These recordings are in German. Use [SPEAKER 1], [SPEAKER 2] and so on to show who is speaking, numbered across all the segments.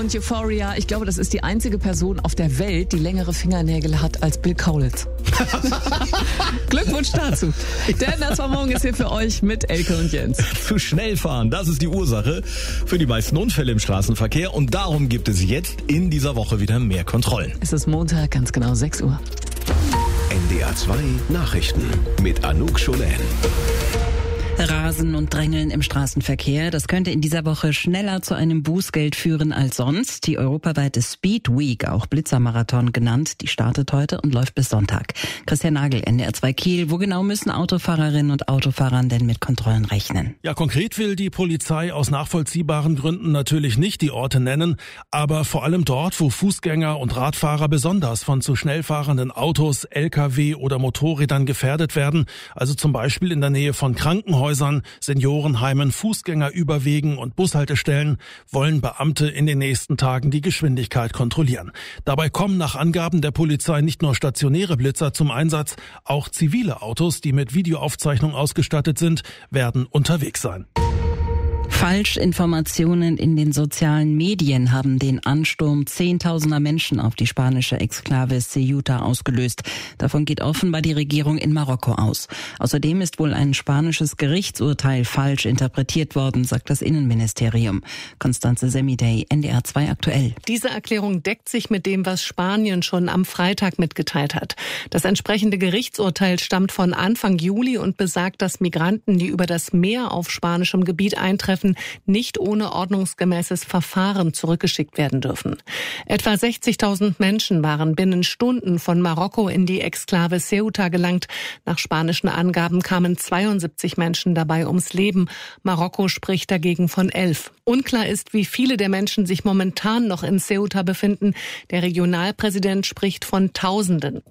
[SPEAKER 1] und Euphoria. Ich glaube, das ist die einzige Person auf der Welt, die längere Fingernägel hat als Bill Kaulitz. Glückwunsch dazu. Der NDR 2 Morgen ist hier für euch mit Elke und Jens.
[SPEAKER 2] Zu schnell fahren, das ist die Ursache für die meisten Unfälle im Straßenverkehr. Und darum gibt es jetzt in dieser Woche wieder mehr Kontrollen.
[SPEAKER 1] Es ist Montag, ganz genau 6 Uhr.
[SPEAKER 3] NDR 2 Nachrichten mit Anouk Scholen.
[SPEAKER 4] Rasen und Drängeln im Straßenverkehr, das könnte in dieser Woche schneller zu einem Bußgeld führen als sonst. Die europaweite Speed Week, auch Blitzermarathon genannt, die startet heute und läuft bis Sonntag. Christian Nagel, NDR 2 Kiel. Wo genau müssen Autofahrerinnen und Autofahrern denn mit Kontrollen rechnen?
[SPEAKER 5] Ja, konkret will die Polizei aus nachvollziehbaren Gründen natürlich nicht die Orte nennen, aber vor allem dort, wo Fußgänger und Radfahrer besonders von zu schnell fahrenden Autos, Lkw oder Motorrädern gefährdet werden, also zum Beispiel in der Nähe von Krankenhäusern, Seniorenheimen, Fußgängerüberwegen und Bushaltestellen, wollen Beamte in den nächsten Tagen die Geschwindigkeit kontrollieren. Dabei kommen nach Angaben der Polizei nicht nur stationäre Blitzer zum Einsatz, auch zivile Autos, die mit Videoaufzeichnung ausgestattet sind, werden unterwegs sein.
[SPEAKER 4] Falschinformationen in den sozialen Medien haben den Ansturm Zehntausender Menschen auf die spanische Exklave Ceuta ausgelöst. Davon geht offenbar die Regierung in Marokko aus. Außerdem ist wohl ein spanisches Gerichtsurteil falsch interpretiert worden, sagt das Innenministerium. Constanze Semidey, NDR 2 aktuell.
[SPEAKER 6] Diese Erklärung deckt sich mit dem, was Spanien schon am Freitag mitgeteilt hat. Das entsprechende Gerichtsurteil stammt von Anfang Juli und besagt, dass Migranten, die über das Meer auf spanischem Gebiet eintreffen, nicht ohne ordnungsgemäßes Verfahren zurückgeschickt werden dürfen. Etwa 60.000 Menschen waren binnen Stunden von Marokko in die Exklave Ceuta gelangt. Nach spanischen Angaben kamen 72 Menschen dabei ums Leben. Marokko spricht dagegen von 11. Unklar ist, wie viele der Menschen sich momentan noch in Ceuta befinden. Der Regionalpräsident spricht von Tausenden.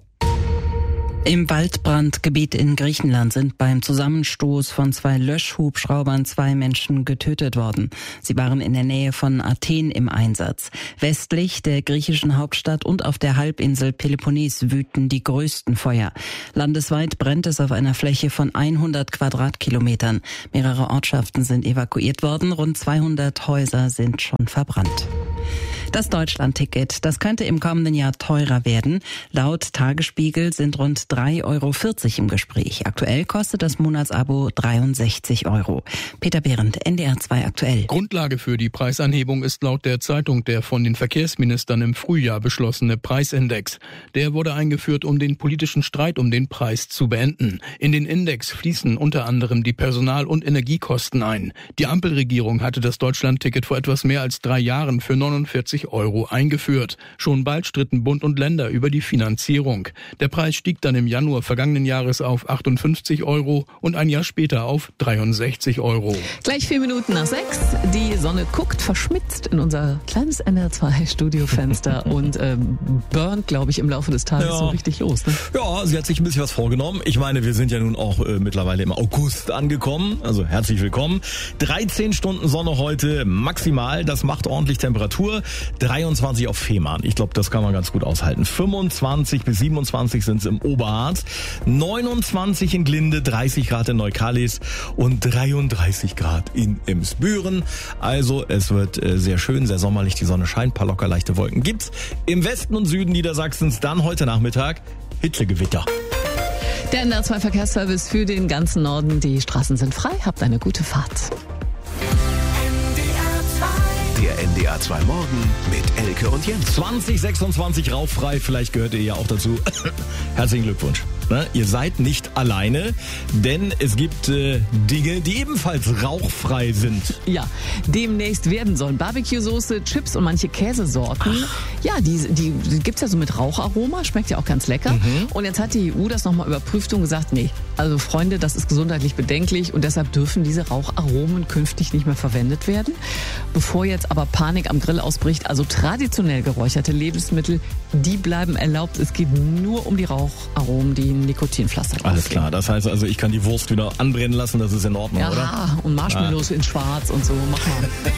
[SPEAKER 4] Im Waldbrandgebiet in Griechenland sind beim Zusammenstoß von 2 Löschhubschraubern 2 Menschen getötet worden. Sie waren in der Nähe von Athen im Einsatz. Westlich der griechischen Hauptstadt und auf der Halbinsel Peloponnes wüten die größten Feuer. Landesweit brennt es auf einer Fläche von 100 Quadratkilometern. Mehrere Ortschaften sind evakuiert worden, rund 200 Häuser sind schon verbrannt. Das Deutschland-Ticket, das könnte im kommenden Jahr teurer werden. Laut Tagesspiegel sind rund 3,40 € im Gespräch. Aktuell kostet das Monatsabo 63 €. Peter Behrendt, NDR 2 aktuell.
[SPEAKER 7] Grundlage für die Preisanhebung ist laut der Zeitung der von den Verkehrsministern im Frühjahr beschlossene Preisindex. Der wurde eingeführt, um den politischen Streit um den Preis zu beenden. In den Index fließen unter anderem die Personal- und Energiekosten ein. Die Ampelregierung hatte das Deutschland-Ticket vor etwas mehr als 3 Jahren für 49 € eingeführt. Schon bald stritten Bund und Länder über die Finanzierung. Der Preis stieg dann im Januar vergangenen Jahres auf 58 € und ein Jahr später auf 63 €.
[SPEAKER 1] Gleich 4 Minuten nach 6. Die Sonne guckt verschmitzt in unser kleines NDR 2 Studiofenster und burnt, glaube ich, im Laufe des Tages so richtig los. Ne?
[SPEAKER 2] Ja, sie hat sich ein bisschen was vorgenommen. Ich meine, wir sind ja nun auch mittlerweile im August angekommen. Also herzlich willkommen. 13 Stunden Sonne heute maximal. Das macht ordentlich Temperatur. 23 auf Fehmarn. Ich glaube, das kann man ganz gut aushalten. 25 bis 27 sind es im Oberharz. 29 in Glinde, 30 Grad in Neukalis und 33 Grad in Emsbüren. Also es wird sehr schön, sehr sommerlich. Die Sonne scheint, paar locker leichte Wolken gibt's. Im Westen und Süden Niedersachsens dann heute Nachmittag Hitzegewitter.
[SPEAKER 1] Der NDR 2 Verkehrsservice für den ganzen Norden. Die Straßen sind frei. Habt eine gute Fahrt.
[SPEAKER 3] Der NDR 2 Morgen mit Elke und Jens.
[SPEAKER 2] 2026 rauchfrei, vielleicht gehört ihr ja auch dazu. Herzlichen Glückwunsch. Ne? Ihr seid nicht alleine, denn es gibt Dinge, die ebenfalls rauchfrei sind.
[SPEAKER 1] Ja, demnächst werden sollen Barbecue-Soße, Chips und manche Käsesorten. Ja, die gibt's ja so mit Raucharoma, schmeckt ja auch ganz lecker. Und jetzt hat die EU das nochmal überprüft und gesagt, nee, also Freunde, das ist gesundheitlich bedenklich und deshalb dürfen diese Raucharomen künftig nicht mehr verwendet werden. Bevor jetzt aber Panik am Grill ausbricht, also traditionell geräucherte Lebensmittel, die bleiben erlaubt. Es geht nur um die Raucharomen, die Nikotinpflaster drauf.
[SPEAKER 2] Alles klar, das heißt also, ich kann die Wurst wieder anbrennen lassen, das ist in Ordnung, oder?
[SPEAKER 1] Ja, und Marshmallows in schwarz und so, mach mal.